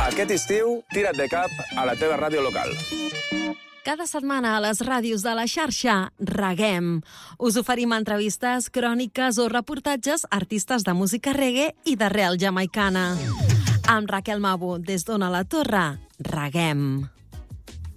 Aquest estiu, tira't de cap a la teva ràdio local. Cada setmana a les ràdios de la xarxa Reguem. Us oferim entrevistes, cròniques o reportatges a artistes de música reggae i d'arrel jamaicana. Amb Raquel Mabo, des d'Ona la Torre, Reguem.